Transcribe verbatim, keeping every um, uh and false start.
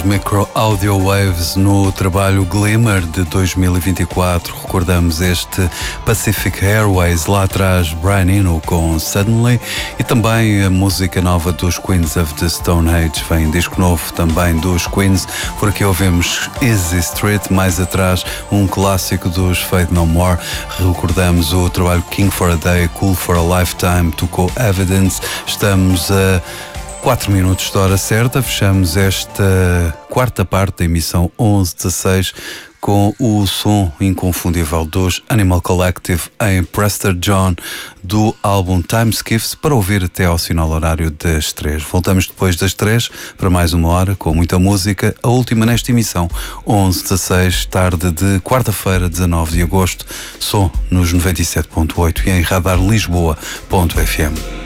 Micro Audio Waves no trabalho Glimmer de dois mil e vinte e quatro. Recordamos este Pacific Airways, lá atrás Brian Eno com Suddenly, e também a música nova dos Queens of the Stone Age. Vem disco novo também dos Queens. Por aqui ouvimos Easy Street, mais atrás um clássico dos Faith No More. Recordamos o trabalho King for a Day, Cool for a Lifetime, tocou Evidence. Estamos a quatro minutos da hora certa, fechamos esta quarta parte da emissão onze dezasseis com o som inconfundível dos Animal Collective em Prester John, do álbum Time Skiffs, para ouvir até ao sinal horário das três. Voltamos depois das três para mais uma hora com muita música, a última nesta emissão onze dezasseis, tarde de quarta-feira, dezanove de agosto, som nos noventa e sete ponto oito e em radar lisboa ponto f m.